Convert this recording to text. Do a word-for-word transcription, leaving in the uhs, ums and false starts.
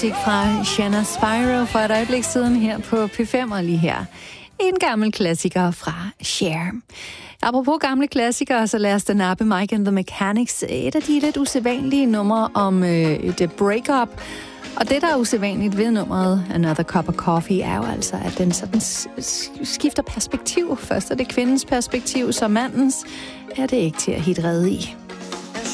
musik fra Shanna Spyro for et øjeblik siden her på P fem, og lige her en gammel klassiker fra Cher. Apropos gamle klassikere, så lad os da nappe Mike and the Mechanics. Et af de lidt usædvanlige numre om øh, et breakup. Og det, der er usædvanligt ved nummeret Another Cup of Coffee, er jo altså, at den sådan skifter perspektiv. Først er det kvindens perspektiv, så mandens er det ikke til at hitte rede i.